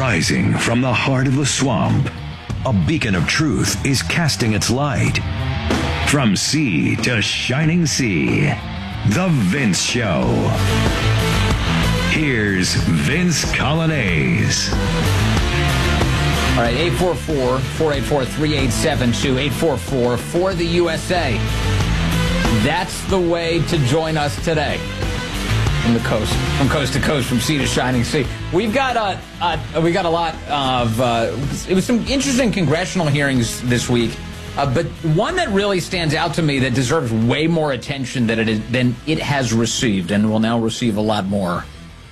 Rising from the heart of the swamp, a beacon of truth is casting its light. From sea to shining sea, The Vince Show. Here's Vince Coglianese. All right, 844-484-3872, 844 for the USA. That's the way to join us today. From coast to coast, from sea to shining sea. We've got a lot of. It was some interesting congressional hearings this week, but one that really stands out to me that deserves way more attention than it has received, and will now receive a lot more,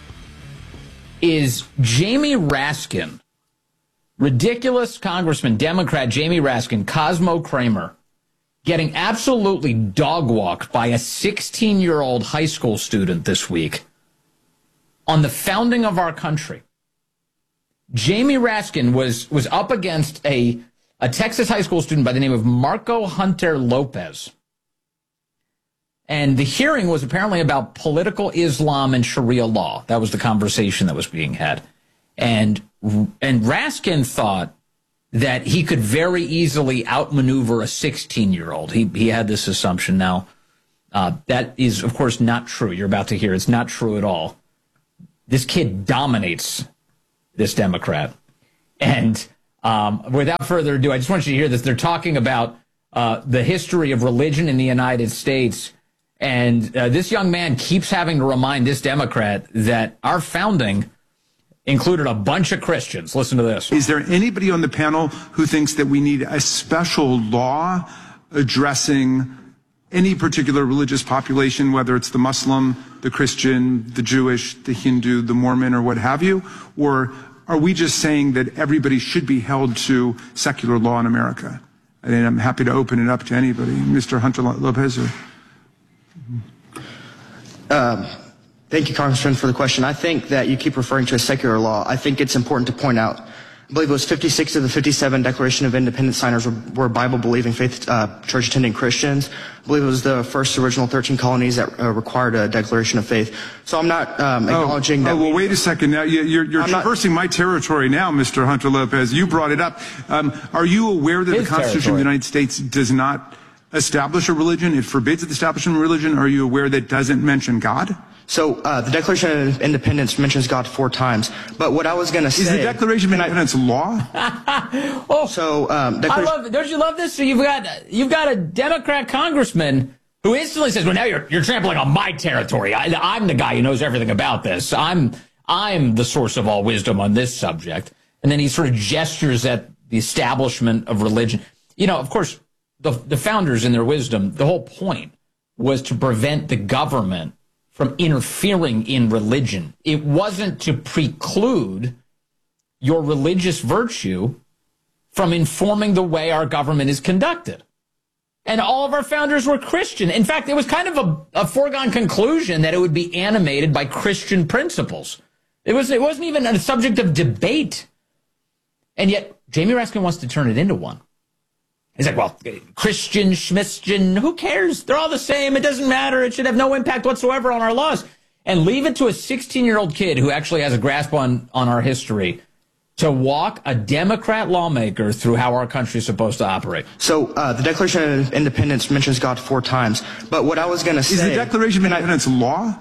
is Jamie Raskin, ridiculous Congressman, Democrat Jamie Raskin, Cosmo Kramer, getting absolutely dog-walked by a 16-year-old high school student this week on the founding of our country. Jamie Raskin was up against a Texas high school student by the name of Marco Hunter Lopez. And the hearing was apparently about political Islam and Sharia law. That was the conversation that was being had. And Raskin thought that he could very easily outmaneuver a 16-year-old. He had this assumption. Now, that is, of course, not true. You're about to hear it's not true at all. This kid dominates this Democrat. And without further ado, I just want you to hear this. They're talking about the history of religion in the United States. And this young man keeps having to remind this Democrat that our founding included a bunch of Christians. Listen to this. Is there anybody on the panel who thinks that we need a special law addressing any particular religious population, whether it's the Muslim, the Christian, the Jewish, the Hindu, the Mormon, or what have you? Or are we just saying that everybody should be held to secular law in America? And I'm happy to open it up to anybody. Mr. Hunter Lopez. Thank you, Congressman, for the question. I think that you keep referring to a secular law. I think it's important to point out, I believe it was 56 of the 57 Declaration of Independence signers were Bible-believing, faith church-attending Christians. I believe it was the first original 13 colonies that required a declaration of faith. So I'm not acknowledging that. Well, wait a second. Now you're traversing my territory now, Mr. Hunter Lopez. You brought it up. Are you aware that the Constitution of the United States does not establish a religion? It forbids the establishment of religion. Are you aware that it doesn't mention God? So the Declaration of Independence mentions God 4 times. But what I was going to say... Is the Declaration of Independence law? So, don't you love this? So you've got a Democrat congressman who instantly says, well, now you're trampling on my territory. I'm the guy who knows everything about this. I'm the source of all wisdom on this subject. And then he sort of gestures at the establishment of religion. You know, of course, the founders in their wisdom, the whole point was to prevent the government from interfering in religion. It wasn't to preclude your religious virtue from informing the way our government is conducted. And all of our founders were Christian. In fact, it was kind of a foregone conclusion that it would be animated by Christian principles. It wasn't even a subject of debate. And yet, Jamie Raskin wants to turn it into one. He's like, well, Christian, Schmistian, who cares? They're all the same. It doesn't matter. It should have no impact whatsoever on our laws. And leave it to a 16-year-old kid who actually has a grasp on our history to walk a Democrat lawmaker through how our country is supposed to operate. So the Declaration of Independence mentions God 4 times. But what I was going to say... Is the Declaration of Independence law?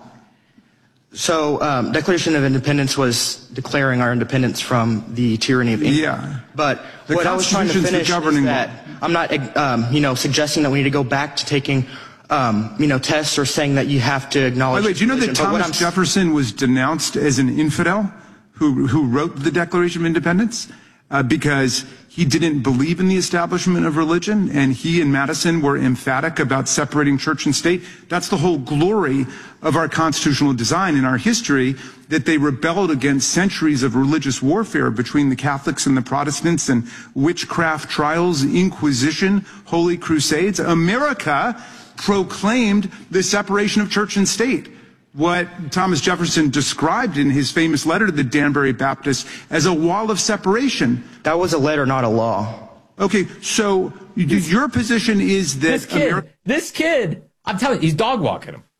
So Declaration of Independence was declaring our independence from the tyranny of England. Yeah. But what I was trying to finish is that I'm not, suggesting that we need to go back to taking, tests or saying that you have to acknowledge. Wait, do you know that Thomas Jefferson was denounced as an infidel who wrote the Declaration of Independence because he didn't believe in the establishment of religion, and he and Madison were emphatic about separating church and state? That's the whole glory of our constitutional design in our history, that they rebelled against centuries of religious warfare between the Catholics and the Protestants and witchcraft trials, Inquisition, Holy Crusades. America proclaimed the separation of church and state, what Thomas Jefferson described in his famous letter to the Danbury Baptists as a wall of separation. That was a letter, not a law. Okay, so your position is that this kid, I'm telling you, he's dog walking him.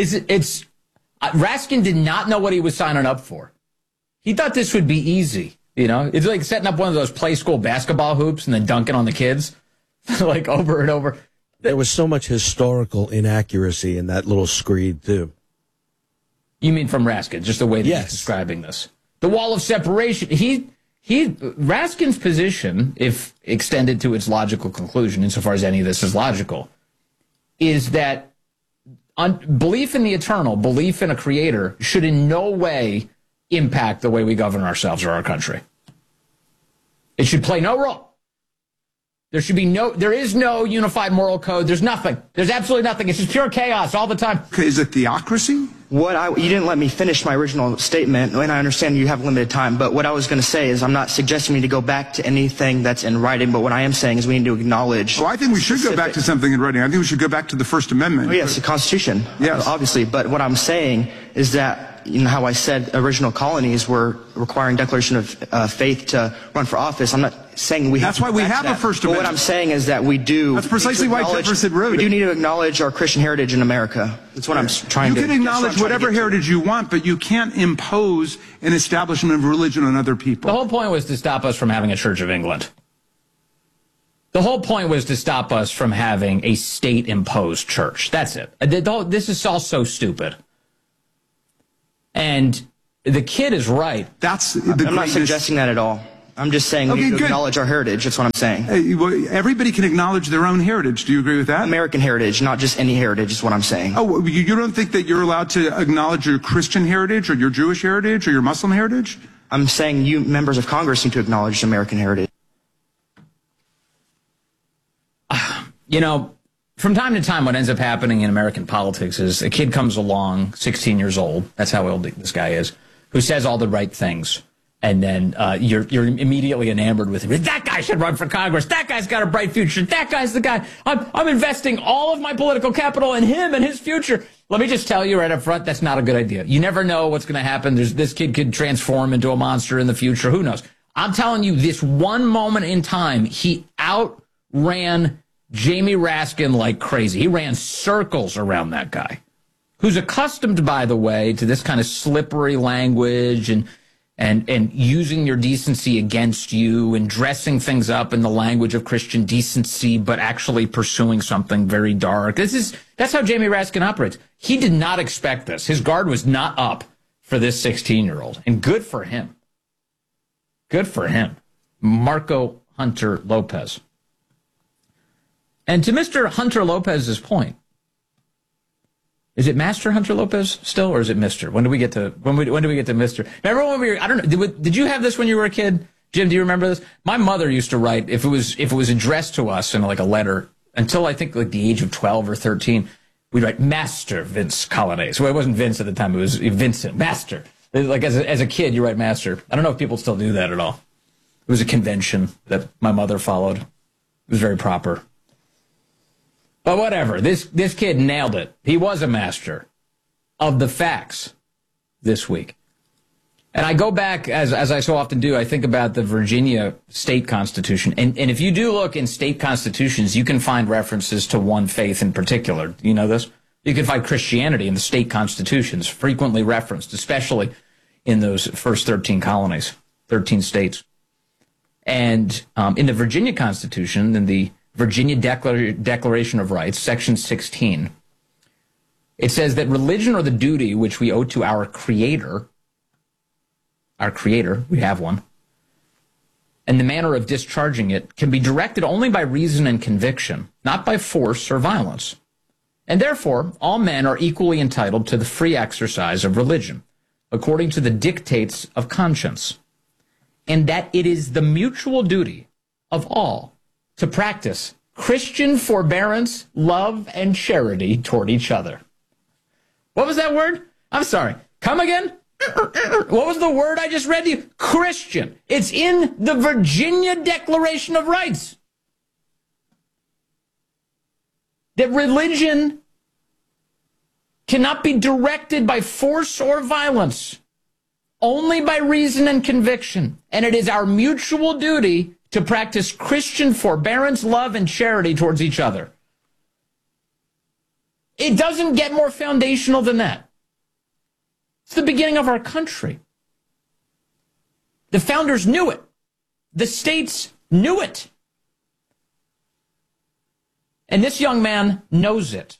Raskin did not know what he was signing up for. He thought this would be easy. You know, it's like setting up one of those play school basketball hoops and then dunking on the kids, like over and over. There was so much historical inaccuracy in that little screed, too. You mean from Raskin, just the way that he's describing this. The wall of separation. Raskin's position, if extended to its logical conclusion, insofar as any of this is logical, is that belief in the eternal, belief in a creator, should in no way impact the way we govern ourselves or our country. It should play no role. There is no unified moral code. There's nothing. There's absolutely nothing. It's just pure chaos all the time. Okay, is it theocracy? You didn't let me finish my original statement, and I understand you have limited time, but what I was going to say is I'm not suggesting we need to go back to anything that's in writing, but what I am saying is we need to acknowledge... Well, I think we should go back to something in writing. I think we should go back to the First Amendment. Oh, yes, the Constitution, yes. Obviously, but what I'm saying is that, you know how I said original colonies were requiring declaration of faith to run for office. I'm not saying we have That's why we have a First Amendment. But what I'm saying is that we do... That's precisely why Jefferson wrote it. We do need to acknowledge our Christian heritage in America. That's what I'm trying to... You can acknowledge whatever heritage you want, but you can't impose an establishment of religion on other people. The whole point was to stop us from having a Church of England. The whole point was to stop us from having a state-imposed church. That's it. This is all so stupid. And the kid is right. I'm not suggesting that at all. I'm just saying we need to acknowledge our heritage. That's what I'm saying. Well, everybody can acknowledge their own heritage. Do you agree with that? American heritage, not just any heritage, is what I'm saying. Oh, you don't think that you're allowed to acknowledge your Christian heritage or your Jewish heritage or your Muslim heritage? I'm saying you members of Congress need to acknowledge American heritage. You know, from time to time, what ends up happening in American politics is a kid comes along, 16 years old, that's how old this guy is, who says all the right things. And then you're immediately enamored with him. That guy should run for Congress. That guy's got a bright future. That guy's the guy. I'm investing all of my political capital in him and his future. Let me just tell you right up front, that's not a good idea. You never know what's going to happen. This kid could transform into a monster in the future. Who knows? I'm telling you, this one moment in time, he outran Jamie Raskin like crazy. He ran circles around that guy, who's accustomed, by the way, to this kind of slippery language and using your decency against you and dressing things up in the language of Christian decency, but actually pursuing something very dark. That's how Jamie Raskin operates. He did not expect this. His guard was not up for this 16-year-old, and good for him. Good for him. Marco Hunter Lopez. And to Mr. Hunter Lopez's point, is it Master Hunter Lopez still, or is it Mr.? When do we get to Mr.? Remember when we were, I don't know, did you have this when you were a kid? Jim, do you remember this? My mother used to write, if it was addressed to us in like a letter, until I think like the age of 12 or 13, we'd write Master Vince Colonnese. Well, it wasn't Vince at the time, it was Vincent, Master. Like as a kid, you write Master. I don't know if people still do that at all. It was a convention that my mother followed. It was very proper. But whatever, this kid nailed it. He was a master of the facts this week. And I go back, as I so often do, I think about the Virginia state constitution. And if you do look in state constitutions, you can find references to one faith in particular. You know this? You can find Christianity in the state constitutions, frequently referenced, especially in those first 13 colonies, 13 states. And in the Virginia Constitution, in the Virginia Declaration of Rights, Section 16, it says that religion or the duty which we owe to our Creator, we have one, and the manner of discharging it can be directed only by reason and conviction, not by force or violence. And therefore, all men are equally entitled to the free exercise of religion, according to the dictates of conscience, and that it is the mutual duty of all to practice Christian forbearance, love, and charity toward each other. What was that word? I'm sorry. Come again? What was the word I just read to you? Christian. It's in the Virginia Declaration of Rights. That religion cannot be directed by force or violence, only by reason and conviction. And it is our mutual duty to practice Christian forbearance, love, and charity towards each other. It doesn't get more foundational than that. It's the beginning of our country. The founders knew it. The states knew it. And this young man knows it.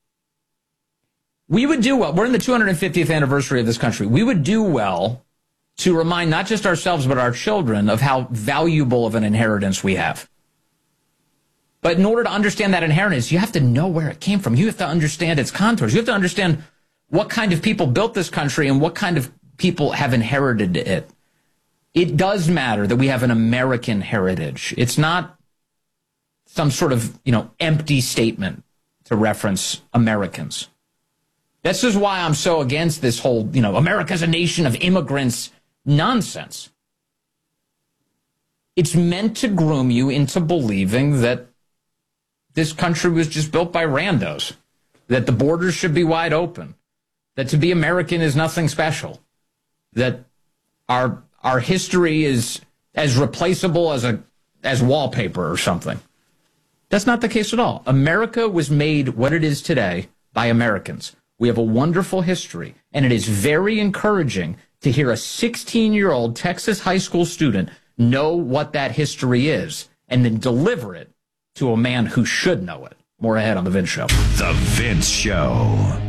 We would do well. We're in the 250th anniversary of this country. We would do well to remind not just ourselves, but our children of how valuable of an inheritance we have. But in order to understand that inheritance, you have to know where it came from. You have to understand its contours. You have to understand what kind of people built this country and what kind of people have inherited it. It does matter that we have an American heritage. It's not some sort of, empty statement to reference Americans. This is why I'm so against this whole, America's a nation of immigrants nonsense. It's meant to groom you into believing that this country was just built by randos, that the borders should be wide open, that to be American is nothing special, that our history is as replaceable as wallpaper or something. That's not the case at all. America was made what it is today by Americans. We have a wonderful history, and it is very encouraging to hear a 16-year-old Texas high school student know what that history is and then deliver it to a man who should know it. More ahead on The Vince Show. The Vince Show.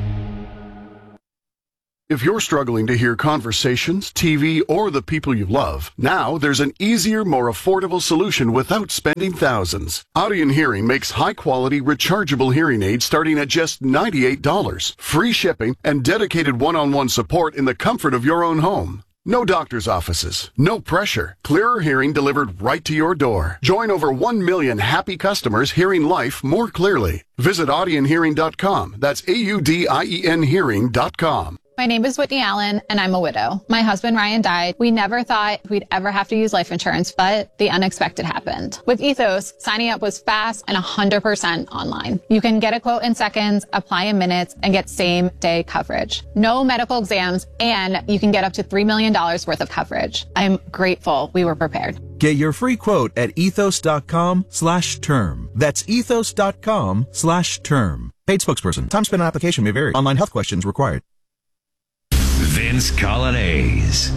If you're struggling to hear conversations, TV, or the people you love, now there's an easier, more affordable solution without spending thousands. Audien Hearing makes high-quality, rechargeable hearing aids starting at just $98, free shipping, and dedicated one-on-one support in the comfort of your own home. No doctor's offices, no pressure, clearer hearing delivered right to your door. Join over 1 million happy customers hearing life more clearly. Visit audienhearing.com. That's AUDIEN hearing.com. My name is Whitney Allen, and I'm a widow. My husband, Ryan, died. We never thought we'd ever have to use life insurance, but the unexpected happened. With Ethos, signing up was fast and 100% online. You can get a quote in seconds, apply in minutes, and get same-day coverage. No medical exams, and you can get up to $3 million worth of coverage. I'm grateful we were prepared. Get your free quote at ethos.com/term. That's ethos.com/term. Paid spokesperson. Time spent on application may vary. Online health questions required. Vince Colonnese.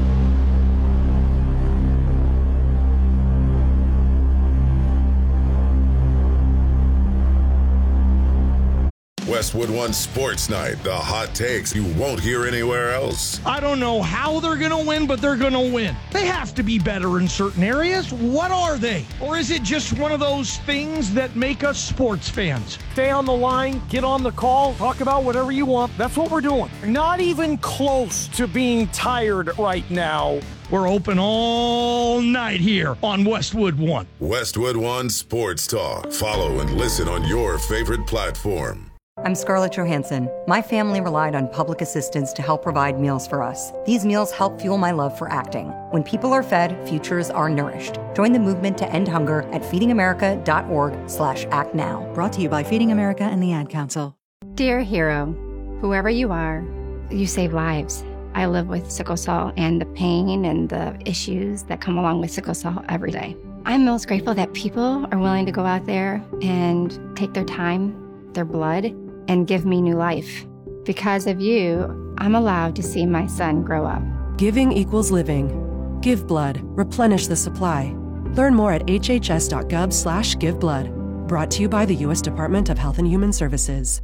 Westwood One Sports Night, the hot takes you won't hear anywhere else. I don't know how they're going to win, but they're going to win. They have to be better in certain areas. What are they? Or is it just one of those things that make us sports fans? Stay on the line, get on the call, talk about whatever you want. That's what we're doing. Not even close to being tired right now. We're open all night here on Westwood One. Westwood One Sports Talk. Follow and listen on your favorite platform. I'm Scarlett Johansson. My family relied on public assistance to help provide meals for us. These meals help fuel my love for acting. When people are fed, futures are nourished. Join the movement to end hunger at feedingamerica.org/actnow. Brought to you by Feeding America and the Ad Council. Dear hero, whoever you are, you save lives. I live with sickle cell and the pain and the issues that come along with sickle cell every day. I'm most grateful that people are willing to go out there and take their time, their blood, and give me new life. Because of you, I'm allowed to see my son grow up. Giving equals living. Give blood. Replenish the supply. Learn more at hhs.gov/giveblood. Brought to you by the U.S. Department of Health and Human Services.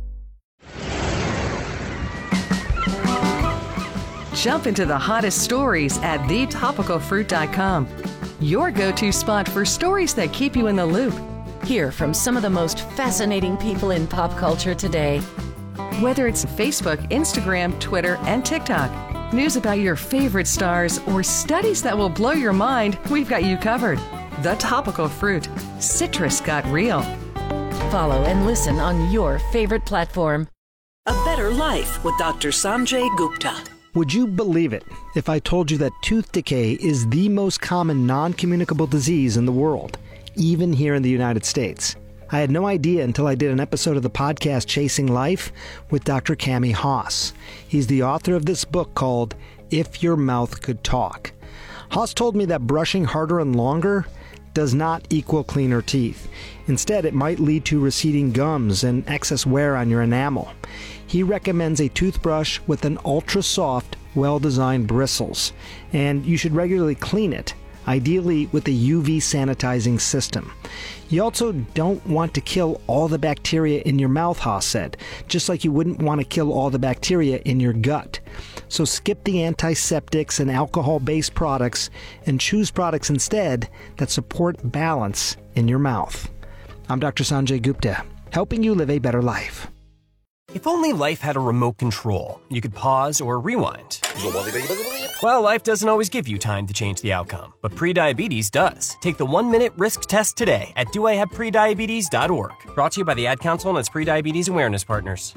Jump into the hottest stories at thetopicalfruit.com. Your go-to spot for stories that keep you in the loop. Hear from some of the most fascinating people in pop culture today. Whether it's Facebook, Instagram, Twitter, and TikTok, news about your favorite stars, or studies that will blow your mind, we've got you covered. The Topical Fruit. Citrus got real. Follow and listen on your favorite platform. A Better Life with Dr. Sanjay Gupta. Would you believe it if I told you that tooth decay is the most common non-communicable disease in the world, even here in the United States? I had no idea until I did an episode of the podcast Chasing Life with Dr. Cami Haas. He's the author of this book called If Your Mouth Could Talk. Haas told me that brushing harder and longer does not equal cleaner teeth. Instead, it might lead to receding gums and excess wear on your enamel. He recommends a toothbrush with an ultra-soft, well-designed bristles, and you should regularly clean it, ideally with a UV sanitizing system. You also don't want to kill all the bacteria in your mouth, Haas said, just like you wouldn't want to kill all the bacteria in your gut. So skip the antiseptics and alcohol-based products and choose products instead that support balance in your mouth. I'm Dr. Sanjay Gupta, helping you live a better life. If only life had a remote control, you could pause or rewind. Well, life doesn't always give you time to change the outcome, but prediabetes does. Take the 1-minute risk test today at doihaveprediabetes.org. Brought to you by the Ad Council and its prediabetes awareness partners.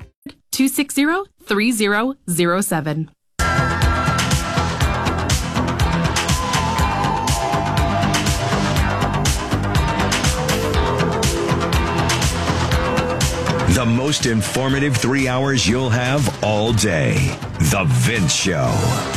260-3007. The most informative 3 hours you'll have all day. The Vince Show.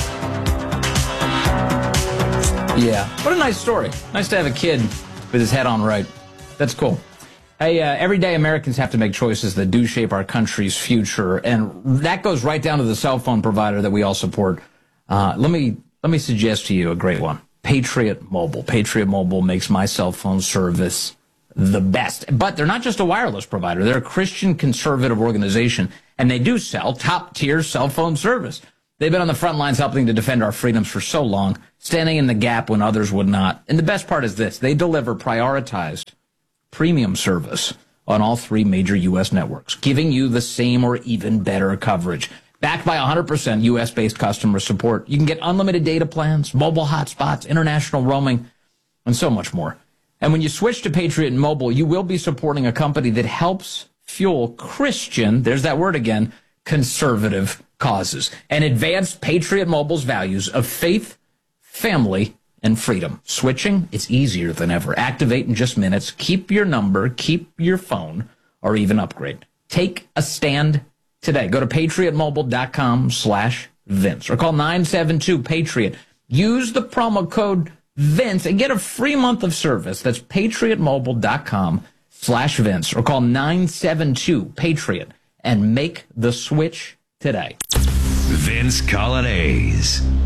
Yeah. What a nice story. Nice to have a kid with his head on right. That's cool. Hey, every day Americans have to make choices that do shape our country's future, and that goes right down to the cell phone provider that we all support. Let me suggest to you a great one. Patriot Mobile. Patriot Mobile makes my cell phone service the best. But they're not just a wireless provider. They're a Christian conservative organization, and they do sell top-tier cell phone service. They've been on the front lines helping to defend our freedoms for so long, standing in the gap when others would not. And the best part is this. They deliver prioritized premium service on all 3 major U.S. networks, giving you the same or even better coverage. Backed by 100% U.S.-based customer support, you can get unlimited data plans, mobile hotspots, international roaming, and so much more. And when you switch to Patriot Mobile, you will be supporting a company that helps fuel Christian, there's that word again, conservative causes, and advance Patriot Mobile's values of faith, family, and freedom. Switching, it's easier than ever. Activate in just minutes. Keep your number, keep your phone, or even upgrade. Take a stand today. Go to patriotmobile.com/Vince or call 972-PATRIOT. Use the promo code Vince and get a free month of service. That's patriotmobile.com/Vince or call 972-PATRIOT and make the switch today. Vince Colonnese.